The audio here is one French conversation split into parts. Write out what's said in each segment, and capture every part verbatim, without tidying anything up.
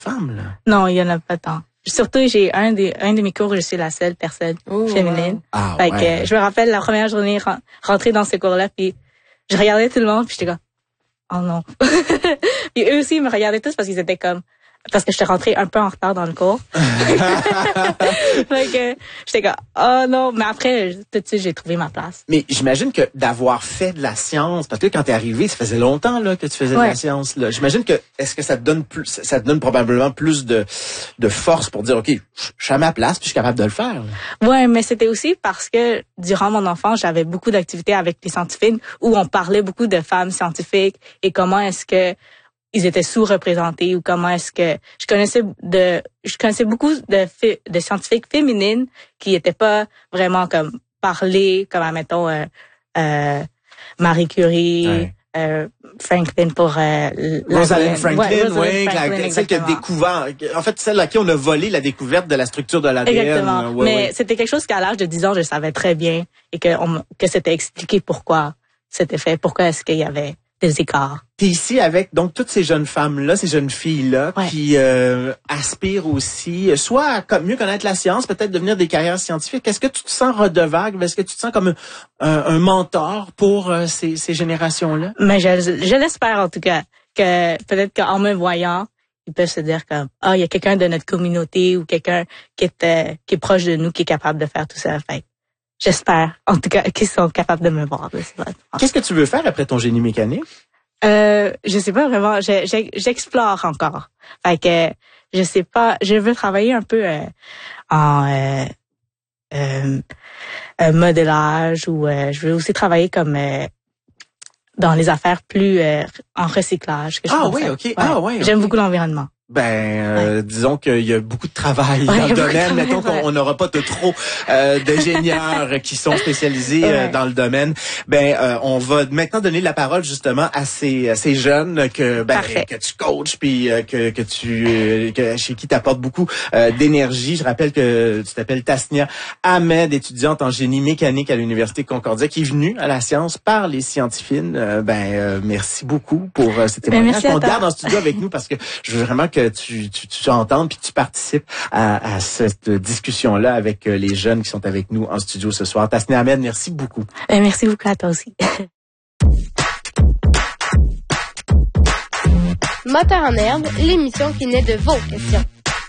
femmes, là. Non, il y en a pas tant. Surtout, j'ai un des un de mes cours où je suis la seule personne oh, féminine. Wow. Ah, fait ouais. que je me rappelle la première journée rentrer dans ce cours-là, puis je regardais tout le monde, puis j'étais comme oh non. Puis eux aussi ils me regardaient tous parce qu'ils étaient comme parce que j'étais rentrée un peu en retard dans le cours. Fait que j'étais comme oh non, mais après tout de suite j'ai trouvé ma place. Mais j'imagine que d'avoir fait de la science, parce que quand t'es arrivé, ça faisait longtemps là que tu faisais ouais. de la science là. J'imagine que est-ce que ça te donne plus, ça te donne probablement plus de de force pour dire ok, je suis à ma place, puis je suis capable de le faire. Là. Ouais, mais c'était aussi parce que durant mon enfance, j'avais beaucoup d'activités avec les scientifiques où on parlait beaucoup de femmes scientifiques et comment est-ce que ils étaient sous-représentés ou comment est-ce que je connaissais de je connaissais beaucoup de de scientifiques féminines qui étaient pas vraiment comme parlées comme admettons euh, euh, Marie Curie, ouais. euh, Franklin pour euh, Rosalind Franklin, ouais, Rosalind oui, Franklin, celle qui a découvert en fait celle à qui on a volé la découverte de la structure de l'A D N. Exactement. Ouais, mais ouais. C'était quelque chose qu'à l'âge de dix ans, je savais très bien et que on, que c'était expliqué pourquoi c'était fait, pourquoi est-ce qu'il y avait des écarts. T'es ici avec donc toutes ces jeunes femmes-là, ces jeunes filles-là ouais. qui euh, aspirent aussi, soit à mieux connaître la science, peut-être devenir des carrières scientifiques. Est-ce que tu te sens redevable? Est-ce que tu te sens comme un, un, un mentor pour euh, ces, ces générations-là? Mais je, je l'espère en tout cas, que peut-être qu'en me voyant, ils peuvent se dire comme ah, il y a quelqu'un de notre communauté ou quelqu'un qui est euh, qui est proche de nous qui est capable de faire tout ça. Fait j'espère, en tout cas, qu'ils sont capables de me voir. Qu'est-ce que tu veux faire après ton génie mécanique? Euh, je sais pas vraiment. Je, je, j'explore encore. Fait que, je sais pas. Je veux travailler un peu euh, en euh, euh, euh, modélage ou euh, je veux aussi travailler comme euh, dans les affaires plus euh, en recyclage. Que je ah oui, ok. Ouais. Ah ouais. J'aime okay. beaucoup l'environnement. Ben, euh, ouais. disons qu'il y a beaucoup de travail ouais, dans le domaine. Ouais, Mettons qu'on n'aura pas de trop euh, d'ingénieurs qui sont spécialisés ouais. euh, dans le domaine. Ben, euh, on va maintenant donner la parole justement à ces, à ces jeunes que ben Parfait. que tu coaches puis euh, que que tu euh, que chez qui t'apportes beaucoup euh, d'énergie. Je rappelle que tu t'appelles Tasnia Ahmed, étudiante en génie mécanique à l'université Concordia, qui est venue à la science par les scientifiques. Euh, ben, euh, merci beaucoup pour euh, ces témoignages. Ben, on te garde en studio avec nous parce que je veux vraiment que tu tu tu entendes puis que tu participes à, à cette discussion-là avec les jeunes qui sont avec nous en studio ce soir. Tasnia Ahmed, merci beaucoup. Euh, merci beaucoup à toi aussi. Moteur en herbe, l'émission qui naît de vos questions.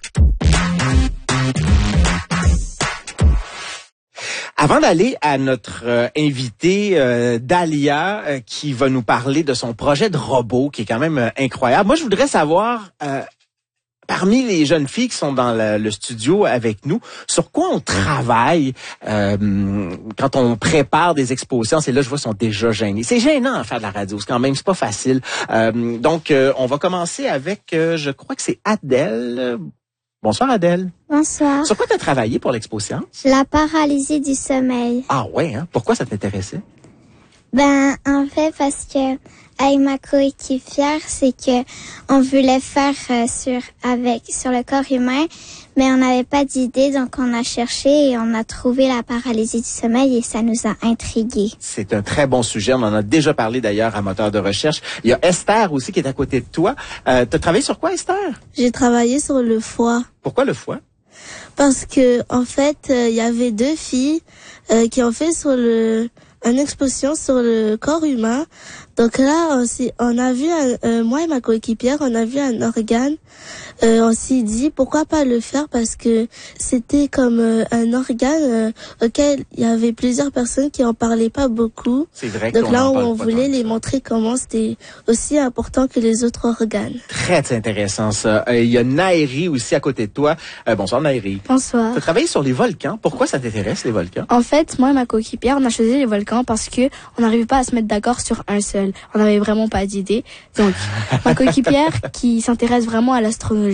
Avant d'aller à notre euh, invité euh, Dalia euh, qui va nous parler de son projet de robot qui est quand même euh, incroyable. Moi, je voudrais savoir euh, parmi les jeunes filles qui sont dans le, le studio avec nous, sur quoi on travaille euh, quand on prépare des expositions. Et là, je vois, ils sont déjà gênés. C'est gênant à faire de la radio, c'est quand même, c'est pas facile. Euh, donc, euh, on va commencer avec, euh, je crois que c'est Adèle. Bonsoir Adèle. Bonsoir. Sur quoi tu as travaillé pour l'exposition? La paralysie du sommeil. Ah ouais, hein? Pourquoi ça t'intéressait? Ben, en fait, parce que avec ma coéquipière, c'est que on voulait faire euh, sur avec sur le corps humain, mais on n'avait pas d'idée, donc on a cherché et on a trouvé la paralysie du sommeil et ça nous a intrigués. C'est un très bon sujet. On en a déjà parlé d'ailleurs à Moteur de recherche. Il y a Esther aussi qui est à côté de toi. Euh, tu as travaillé sur quoi, Esther? J'ai travaillé sur le foie. Pourquoi le foie? Parce que en fait, il euh, y avait deux filles euh, qui ont fait sur le une exposition sur le corps humain. Donc là, on, on a vu, un, euh, moi et ma coéquipière, on a vu un organe. Euh, on s'est dit, pourquoi pas le faire parce que c'était comme euh, un organe euh, auquel il y avait plusieurs personnes qui en parlaient pas beaucoup. C'est vrai. Donc là, où on voulait les montrer comment c'était aussi important que les autres organes. Très intéressant ça. Il euh, y a Nairi aussi à côté de toi. Euh, bonsoir Nairi. Bonsoir. Tu as travaillé sur les volcans. Pourquoi ça t'intéresse les volcans? En fait, moi et ma coéquipière, on a choisi les volcans parce que on n'arrivait pas à se mettre d'accord sur un seul. On n'avait vraiment pas d'idée. Donc, ma coéquipière qui s'intéresse vraiment à l'astronomie,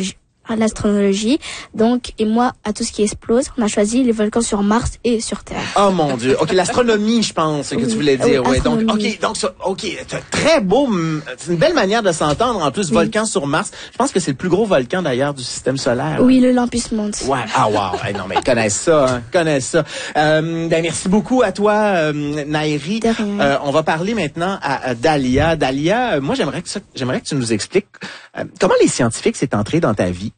à l'astronologie. Donc, et moi, à tout ce qui explose, on a choisi les volcans sur Mars et sur Terre. Oh mon Dieu. OK, l'astronomie, je pense que Oui. tu voulais dire. Oui, Ouais. Donc, astronomie. OK, donc ça, OK, c'est très beau, c'est une belle manière de s'entendre. En plus, Oui. volcan sur Mars. Je pense que c'est le plus gros volcan d'ailleurs du système solaire. Oui, le Olympus Mons. Ouais. Ah wow. Hey, non mais ils connaissent ça, hein. Ils connaissent ça. Euh, ben merci beaucoup à toi, euh, Nairi. De rien. Euh, on va parler maintenant à, à Dalia. Dalia, euh, moi j'aimerais que ça, j'aimerais que tu nous expliques euh, comment les scientifiques s'est entré dans ta vie.